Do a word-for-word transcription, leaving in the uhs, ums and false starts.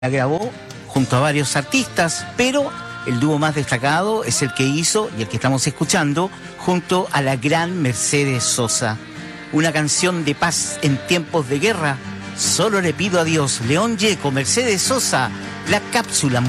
La grabó junto a varios artistas, pero el dúo más destacado es el que hizo y el que estamos escuchando junto a la gran Mercedes Sosa. Una canción de paz en tiempos de guerra. Solo le pido a Dios. León Gieco, Mercedes Sosa, la cápsula.